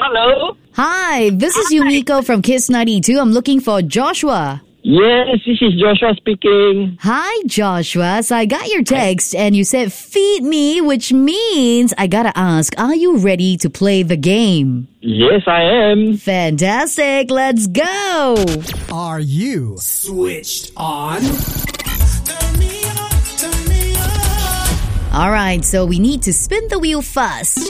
Hello? Hi, this is Yumiko from Kiss 92. I'm looking for Joshua. Yes, this is Joshua speaking. Hi, Joshua. So I got your text and you said feed me, which means I gotta ask, are you ready to play the game? Yes, I am. Fantastic. Let's go. Are you switched on? All right, so we need to spin the wheel first.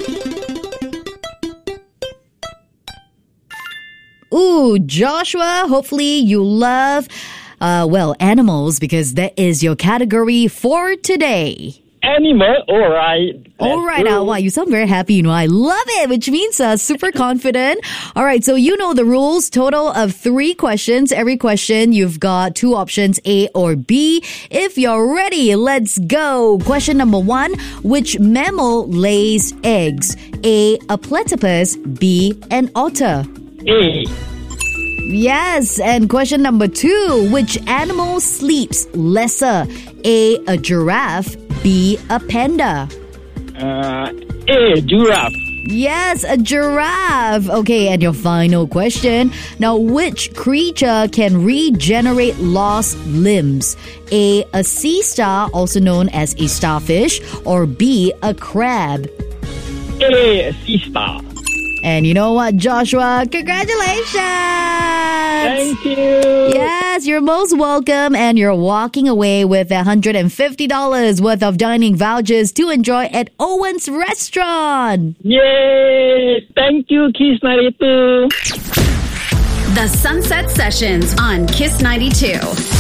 Ooh, Joshua, hopefully you love, animals because that is your category for today. Animal? All right. All right, wow, you sound very happy. I love it, which means super confident. All right, so you know the rules. Total of 3 questions. Every question, you've got 2 options, A or B. If you're ready, let's go. Question number 1, which mammal lays eggs? A platypus, B, an otter. A. Yes, and question number 2, which animal sleeps lesser? A giraffe, B, a panda. A, giraffe. Yes, a giraffe. Okay, and your final question. Now, which creature can regenerate lost limbs? A sea star, also known as a starfish, or B, a crab? A, sea star. And you know what, Joshua? Congratulations! Thank you. Yes, you're most welcome, and you're walking away with $150 worth of dining vouchers to enjoy at Owen's Restaurant. Yay! Thank you, Kiss 92. The Sunset Sessions on Kiss 92.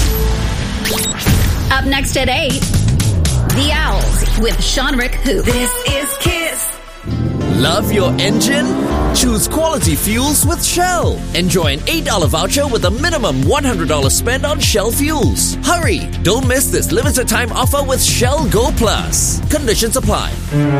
Up next at 8, The Owls with Sean-Rick Hoop. This is Kiss. Love your engine? Choose quality fuels with Shell. Enjoy an $8 voucher with a minimum $100 spend on Shell fuels. Hurry! Don't miss this limited time offer with Shell Go Plus. Conditions apply.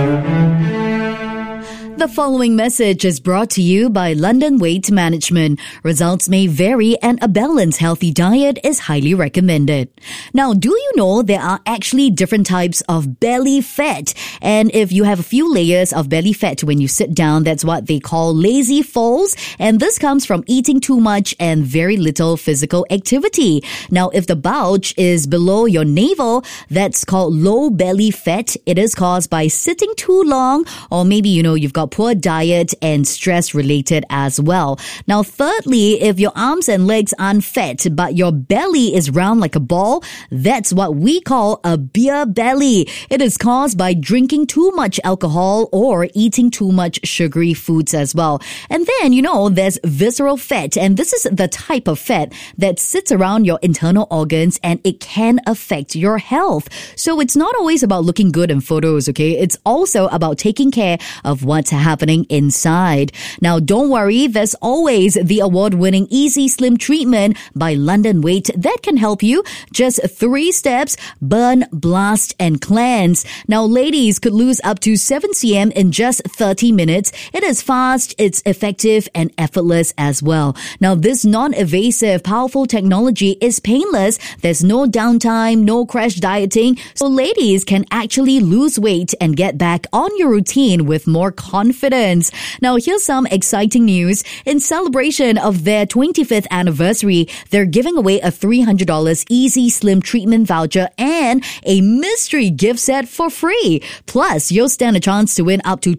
The following message is brought to you by London Weight Management. Results may vary and a balanced healthy diet is highly recommended. Now, do you know there are actually different types of belly fat? And if you have a few layers of belly fat when you sit down, that's what they call lazy folds. And this comes from eating too much and very little physical activity. Now, if the bulge is below your navel, that's called low belly fat. It is caused by sitting too long, or maybe, you've got poor diet and stress related as well. Now, thirdly, if your arms and legs aren't fat, but your belly is round like a ball, that's what we call a beer belly. It is caused by drinking too much alcohol or eating too much sugary foods as well. And then, there's visceral fat, and this is the type of fat that sits around your internal organs and it can affect your health. So it's not always about looking good in photos, okay? It's also about taking care of what's happening inside. Now, don't worry, there's always the award-winning Easy Slim treatment by London Weight that can help you. Just 3 steps: burn, blast, and cleanse. Now, ladies could lose up to 7 cm in just 30 minutes. It is fast, it's effective, and effortless as well. Now, this non-invasive, powerful technology is painless. There's no downtime, no crash dieting, so ladies can actually lose weight and get back on your routine with more confidence. Now, here's some exciting news. In celebration of their 25th anniversary, they're giving away a $300 Easy Slim treatment voucher and a mystery gift set for free. Plus, you'll stand a chance to win up to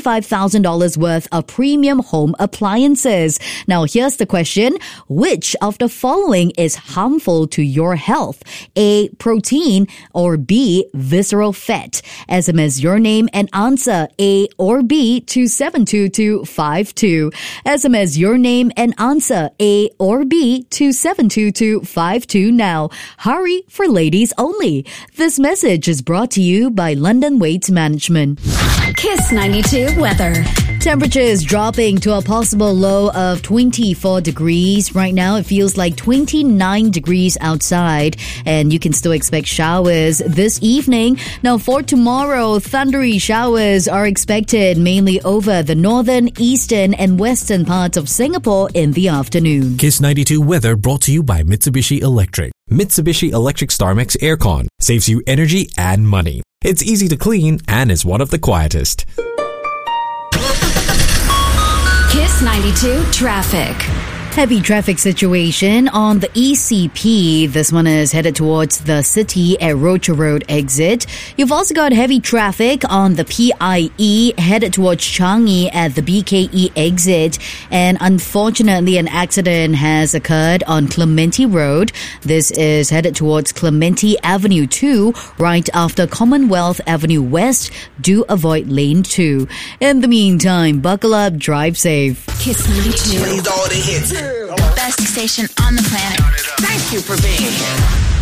$25,000 worth of premium home appliances. Now, here's the question. Which of the following is harmful to your health? A, protein, or B, visceral fat? SMS your name and answer A or B to 72252. SMS your name and answer A or B to 72252 now. Hurry, for ladies only. This message is brought to you by London Weight Management. Kiss 92 weather. Temperatures dropping to a possible low of 24 degrees. Right now, it feels like 29 degrees outside, and you can still expect showers this evening. Now, for tomorrow, thundery showers are expected mainly over the northern, eastern, and western parts of Singapore in the afternoon. Kiss 92 weather brought to you by Mitsubishi Electric. Mitsubishi Electric StarMax Aircon saves you energy and money. It's easy to clean and is one of the quietest. 92 traffic. Heavy traffic situation on the ECP. This one is headed towards the city at Rocha Road exit. You've also got heavy traffic on the PIE headed towards Changi at the BKE exit. And unfortunately, an accident has occurred on Clementi Road. This is headed towards Clementi Avenue 2 right after Commonwealth Avenue West. Do avoid lane 2. In the meantime, buckle up, drive safe. Kiss 92. Plays all the hits. Best station on the planet. Thank you for being here.